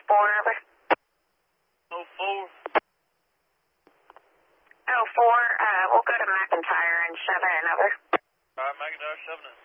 over. 04. 04, we'll go to McIntyre and 7 and over. Alright, McIntyre 7 and